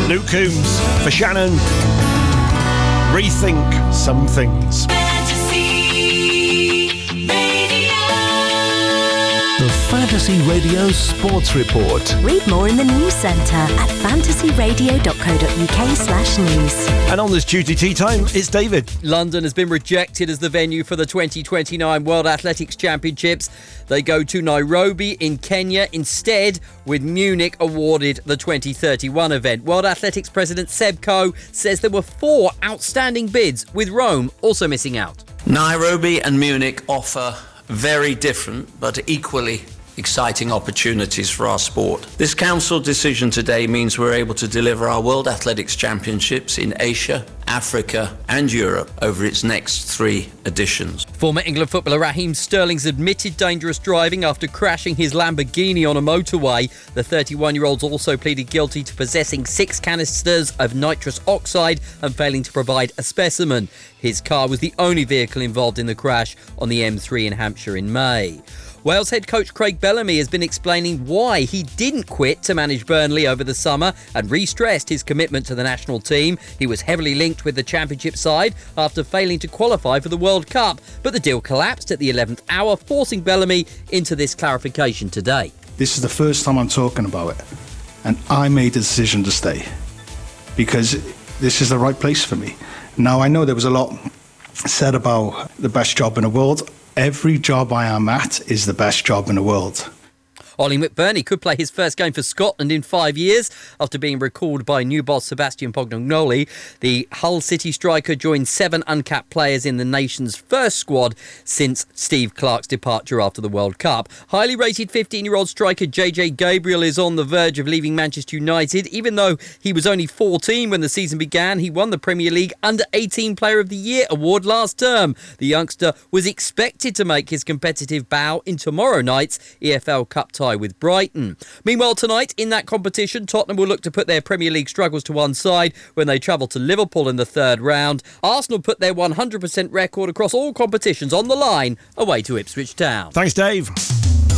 Luke Combs for Shannon. Rethink some things. The Fantasy Radio Sports Report. Read more in the news centre at fantasyradio.co.uk/news. And on this Tuesday tea time, it's David. London has been rejected as the venue for the 2029 World Athletics Championships. They go to Nairobi in Kenya instead, with Munich awarded the 2031 event. World Athletics President Seb Coe says there were 4 outstanding bids, with Rome also missing out. Nairobi and Munich offer very different but equally exciting opportunities for our sport. This council decision today means we're able to deliver our World Athletics Championships in Asia, Africa and Europe over its next 3 editions. Former England footballer Raheem Sterling's admitted dangerous driving after crashing his Lamborghini on a motorway. The 31-year-old's also pleaded guilty to possessing 6 canisters of nitrous oxide and failing to provide a specimen. His car was the only vehicle involved in the crash on the M3 in Hampshire in May. Wales head coach Craig Bellamy has been explaining why he didn't quit to manage Burnley over the summer and re-stressed his commitment to the national team. He was heavily linked with the championship side after failing to qualify for the World Cup, but the deal collapsed at the 11th hour, forcing Bellamy into this clarification today. This is the first time I'm talking about it, and I made the decision to stay because this is the right place for me. Now, I know there was a lot said about the best job in the world. Every job I am at is the best job in the world. Ollie McBurney could play his first game for Scotland in 5 years after being recalled by new boss Sebastian Poglignoli. The Hull City striker joined 7 uncapped players in the nation's first squad since Steve Clarke's departure after the World Cup. Highly rated 15-year-old striker JJ Gabriel is on the verge of leaving Manchester United. Even though he was only 14 when the season began, he won the Premier League Under-18 Player of the Year award last term. The youngster was expected to make his competitive bow in tomorrow night's EFL Cup tie with Brighton. Meanwhile, tonight in that competition, Tottenham will look to put their Premier League struggles to one side when they travel to Liverpool in the 3rd round. Arsenal put their 100% record across all competitions on the line away to Ipswich Town. Thanks, Dave.